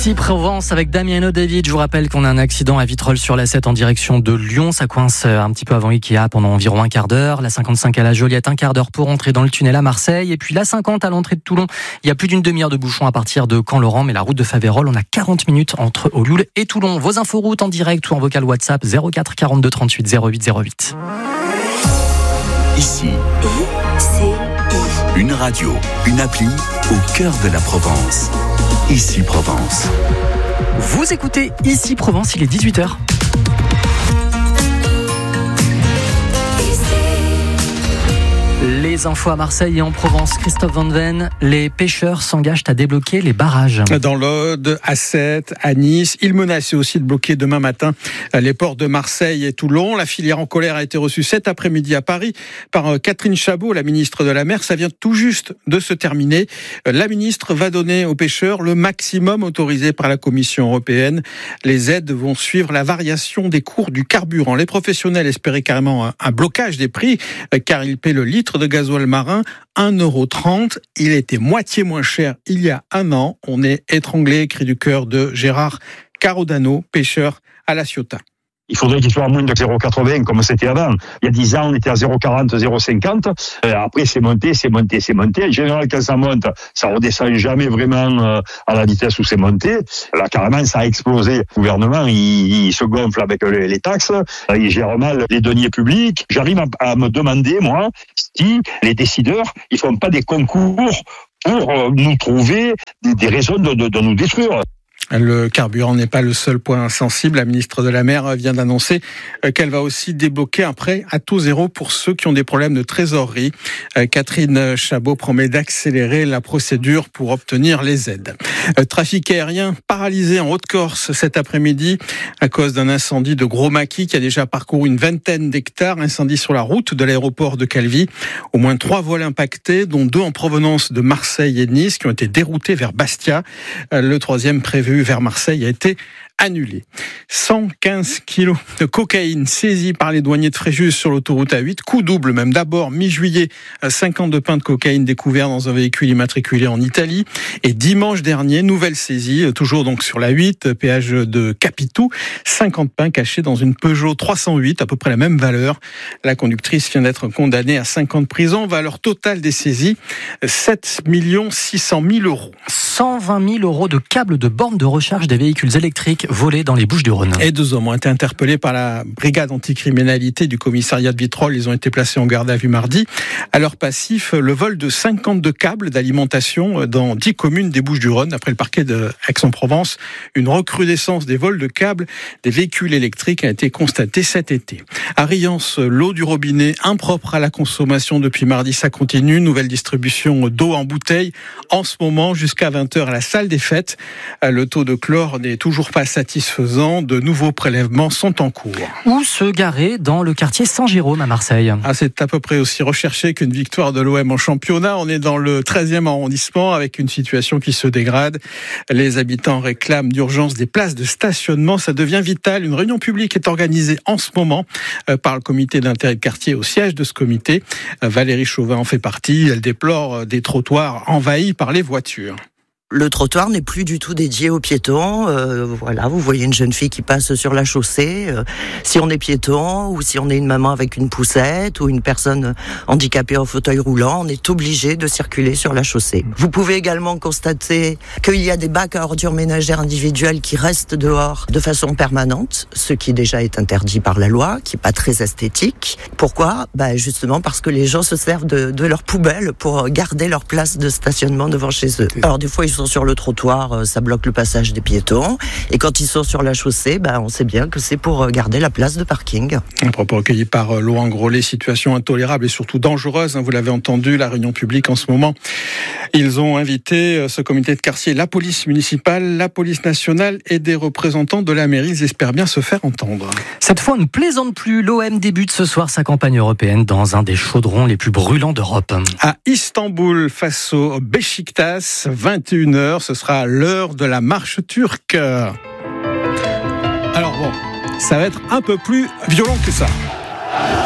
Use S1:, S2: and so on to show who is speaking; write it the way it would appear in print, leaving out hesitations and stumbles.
S1: Ici Provence avec Damien David. Je vous rappelle qu'on a un accident à Vitrolles sur la 7 en direction de Lyon. Ça coince un petit peu avant Ikea pendant environ un quart d'heure. La 55 à la Joliette, un quart d'heure pour entrer dans le tunnel à Marseille. Et puis la 50 à l'entrée de Toulon. Il y a plus d'une demi-heure de bouchon à partir de Caen-Laurent. Mais la route de Faverolles, on a 40 minutes entre Olioul et Toulon. Vos infos routes en direct ou en vocal WhatsApp 04 42 38 08 08.
S2: Ici, une radio, une appli au cœur de la Provence. Ici Provence.
S1: Vous écoutez Ici Provence, il est 18h. Les infos à Marseille et en Provence. Christophe Van Ven, les pêcheurs s'engagent à débloquer les barrages.
S3: Dans l'Aude, à Sète, à Nice. Ils menaçaient aussi de bloquer demain matin les ports de Marseille et Toulon. La filière en colère a été reçue cet après-midi à Paris par Catherine Chabot, la ministre de la Mer. Ça vient tout juste de se terminer. La ministre va donner aux pêcheurs le maximum autorisé par la Commission européenne. Les aides vont suivre la variation des cours du carburant. Les professionnels espéraient carrément un blocage des prix car ils paient le litre de gasoil marin 1,30 €. Il était moitié moins cher il y a un an. On est étranglé, cri du cœur de Gérard Carodano, pêcheur à La Ciotat.
S4: Il faudrait qu'il soit à moins de 0,80 comme c'était avant. Il y a 10 ans, on était à 0,40, 0,50. Après, c'est monté. En général, quand ça monte, ça redescend jamais vraiment à la vitesse où c'est monté. Là, carrément, ça a explosé. Le gouvernement, il se gonfle avec les taxes. Il gère mal les deniers publics. J'arrive à me demander, moi, si les décideurs, ils font pas des concours pour nous trouver des raisons de nous détruire.
S3: Le carburant n'est pas le seul point sensible. La ministre de la Mer vient d'annoncer qu'elle va aussi débloquer un prêt à taux zéro pour ceux qui ont des problèmes de trésorerie. Catherine Chabot promet d'accélérer la procédure pour obtenir les aides. Trafic aérien paralysé en Haute-Corse cet après-midi à cause d'un incendie de Gros Maquis qui a déjà parcouru une vingtaine d'hectares. Incendie sur la route de l'aéroport de Calvi. Au moins 3 vols impactés, dont 2 en provenance de Marseille et de Nice qui ont été déroutés vers Bastia. Le 3e prévu vers Marseille a été annulé. 115 kilos de cocaïne saisis par les douaniers de Fréjus sur l'autoroute A8. Coup double même. D'abord, mi-juillet, 52 pains de cocaïne découverts dans un véhicule immatriculé en Italie. Et dimanche dernier, nouvelle saisie, toujours donc sur la 8, péage de Capitou. 50 pains cachés dans une Peugeot 308, à peu près la même valeur. La conductrice vient d'être condamnée à 5 ans de prison. Valeur totale des saisies, 7 600 000 €.
S1: 120 000 € de câbles de bornes de recharge des véhicules électriques volés dans les Bouches-du-Rhône.
S3: Et 2 hommes ont été interpellés par la brigade anticriminalité du commissariat de Vitrolles. Ils ont été placés en garde à vue mardi. À leur passif, le vol de 52 câbles d'alimentation dans 10 communes des Bouches-du-Rhône. Après le parquet d'Aix-en-Provence, une recrudescence des vols de câbles des véhicules électriques a été constatée cet été. À Riance, l'eau du robinet impropre à la consommation depuis mardi, ça continue. Nouvelle distribution d'eau en bouteille en ce moment jusqu'à 20h à la salle des fêtes. Le taux de chlore n'est toujours pas satisfaisant. De nouveaux prélèvements sont en cours.
S1: Où se garer dans le quartier Saint-Jérôme à Marseille?
S3: C'est à peu près aussi recherché qu'une victoire de l'OM en championnat. On est dans le 13e arrondissement avec une situation qui se dégrade. Les habitants réclament d'urgence des places de stationnement. Ça devient vital. Une réunion publique est organisée en ce moment par le comité d'intérêt de quartier au siège de ce comité. Valérie Chauvin en fait partie. Elle déplore des trottoirs envahis par les voitures.
S5: Le trottoir n'est plus du tout dédié aux piétons. Voilà, vous voyez une jeune fille qui passe sur la chaussée. Si on est piéton ou si on est une maman avec une poussette ou une personne handicapée en fauteuil roulant, on est obligé de circuler sur la chaussée. Vous pouvez également constater qu'il y a des bacs à ordures ménagères individuels qui restent dehors de façon permanente, ce qui déjà est interdit par la loi, qui n'est pas très esthétique. Pourquoi ? Justement parce que les gens se servent de leurs poubelles pour garder leur place de stationnement devant chez eux. Alors des fois, ils sont sur le trottoir, ça bloque le passage des piétons. Et quand ils sont sur la chaussée, on sait bien que c'est pour garder la place de parking.
S3: Un propos recueilli par Laurent Grollet, situation intolérable et surtout dangereuse. Vous l'avez entendu, la réunion publique en ce moment. Ils ont invité ce comité de quartier, la police municipale, la police nationale et des représentants de la mairie. Ils espèrent bien se faire entendre.
S1: Cette fois, on ne plaisante plus. L'OM débute ce soir sa campagne européenne dans un des chaudrons les plus brûlants d'Europe.
S3: À Istanbul, face au Beşiktaş, 21h, ce sera l'heure de la marche turque. Alors bon, ça va être un peu plus violent que ça.